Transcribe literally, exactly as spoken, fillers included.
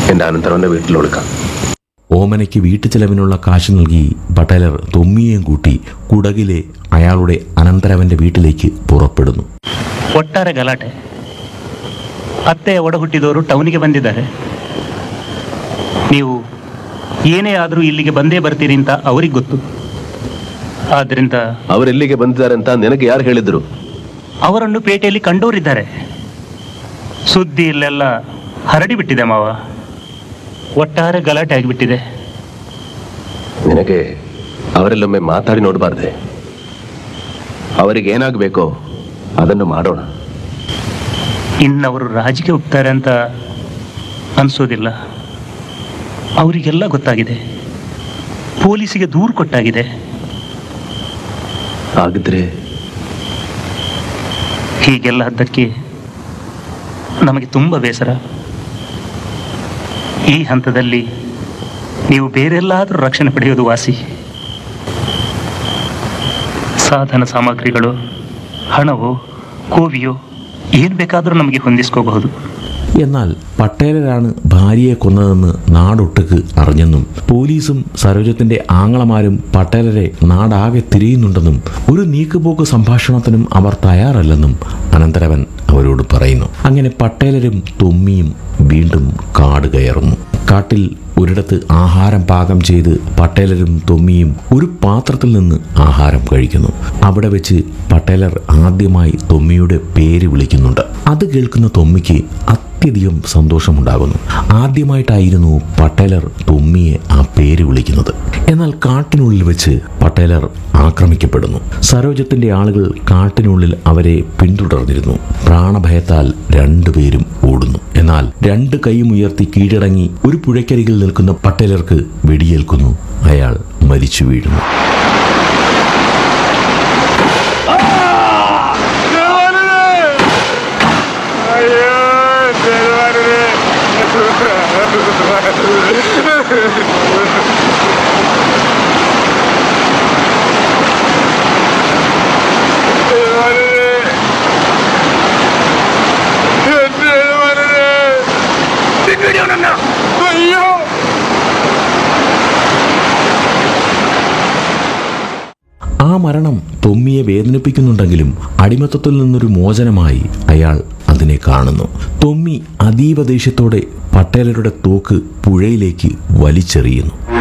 എൻ്റെ അനന്തരവൻ്റെ വീട്ടിൽ കൊടുക്കാം. ഓമനയ്ക്ക് വീട്ടു ചെലവിനുള്ള കാശ് നൽകി പട്ടേലർ തൊമ്മിയെയും കൂട്ടി കുടകിലെ അയാളുടെ ಅನಂತರವന്റെ വീട്ടിലേക്ക് പുറപ്പെടുന്നു. ಒಟ್ಟಾರೆ ಗಲಾಟೆ. ಅತ್ತೆ ಒಡ ಹುಟ್ಟಿದವರು ಟೌನಿಗೆ ಬಂದಿದ್ದಾರೆ. ನೀವು ಏನೇ ಆದರೂ ಇಲ್ಲಿಗೆ ಬಂದೇ ಬರ್ತೀರಿ ಅಂತ ಅವರಿಗೆ ಗೊತ್ತು. ಆದ್ರಿಂದ ಅವರೆಲ್ಲಿಗೆ ಬಂದಿದ್ದಾರೆ ಅಂತ ನಿನಗೆ ಯಾರು ಹೇಳಿದ್ರು? ಅವರನ್ನು ಪೇಟೆಯಲ್ಲಿ ಕಂಡೋರಿದ್ದಾರೆ. ಸುದ್ದಿ ಇಲ್ಲೆಲ್ಲ ಹರಡಿ ಬಿಟ್ಟಿದೆ ಮಾವ. ಒಟ್ಟಾರೆ ಗಲಾಟೆ ಆಗಿಬಿಟ್ಟಿದೆ. ನಿನಗೆ ಅವರೆಲ್ಲೊಮ್ಮೆ ಮಾತಾಡಿ ನೋಡಬಾರ್ದೆ? ಅವರಿಗೆ ಏನಾಗಬೇಕೋ ಅದನ್ನು ಮಾಡೋಣ. ಇನ್ನವರು ರಾಜಿಗೆ ಹೋಗ್ತಾರೆ ಅಂತ ಅನ್ಸೋದಿಲ್ಲ. ಅವರಿಗೆಲ್ಲ ಗೊತ್ತಾಗಿದೆ. ಪೊಲೀಸಿಗೆ ದೂರು ಕೊಟ್ಟಾಗಿದೆ. ಹಾಗಿದ್ರೆ ಹೀಗೆಲ್ಲ ಅದಕ್ಕೆ ನಮಗೆ ತುಂಬ ಬೇಸರ. ಈ ಹಂತದಲ್ಲಿ ನೀವು ಬೇರೆಲ್ಲಾದರೂ ರಕ್ಷಣೆ ಪಡೆಯೋದು ವಾಸಿ. ಸಾಧನ ಸಾಮಗ್ರಿಗಳು, ಹಣವೋ ಕೋವಿಯೋ ಏನು ಬೇಕಾದರೂ ನಮಗೆ ಹೊಂದಿಸ್ಕೋಬಹುದು. എന്നാൽ പട്ടേലരാണ് ഭാര്യയെ കൊന്നതെന്ന് നാടൊട്ടുക്ക് അറിഞ്ഞെന്നും പോലീസും സരോജത്തിന്റെ ആങ്ങളമാരും പട്ടേലരെ നാടാകെ തിരയുന്നുണ്ടെന്നും ഒരു നീക്കുപോക്ക് സംഭാഷണത്തിനും അവർ തയ്യാറല്ലെന്നും അനന്തരവൻ അവരോട് പറയുന്നു. അങ്ങനെ പട്ടേലരും തൊമ്മിയും വീണ്ടും കാട് കയറുന്നു. കാട്ടിൽ ഒരിടത്ത് ആഹാരം പാകം ചെയ്ത് പട്ടേലരും തൊമ്മിയും ഒരു പാത്രത്തിൽ നിന്ന് ആഹാരം കഴിക്കുന്നു. അവിടെ വെച്ച് പട്ടേലർ ആദ്യമായി തൊമ്മിയുടെ പേര് വിളിക്കുന്നുണ്ട്. അത് കേൾക്കുന്ന തൊമ്മിക്ക് അത്യധികം സന്തോഷമുണ്ടാകുന്നു. ആദ്യമായിട്ടായിരുന്നു പട്ടേലർ തൊമ്മിയെ ആ പേര് വിളിക്കുന്നത്. എന്നാൽ കാട്ടിനുള്ളിൽ വെച്ച് പട്ടേലർ ആക്രമിക്കപ്പെടുന്നു. സരോജത്തിന്റെ ആളുകൾ കാട്ടിനുള്ളിൽ അവരെ പിന്തുടർന്നിരുന്നു. പ്രാണഭയത്താൽ രണ്ടുപേരും ഓടുന്നു. എന്നാൽ രണ്ട് കൈയും ഉയർത്തി കീഴടങ്ങി ഒരു പുഴയ്ക്കരികിൽ നിൽക്കുന്ന പട്ടേലർക്ക് വെടിയേൽക്കുന്നു. അയാൾ മരിച്ചു വീഴുന്നു. ആ മരണം തൊമ്മിയെ വേദനിപ്പിക്കുന്നുണ്ടെങ്കിലും അടിമത്തത്തിൽ നിന്നൊരു മോചനമായി അയാൾ അതിനെ കാണുന്നു. തൊമ്മി അതീവ ദേഷ്യത്തോടെ പട്ടേലരുടെ തോക്ക് പുഴയിലേക്ക് വലിച്ചെറിയുന്നു.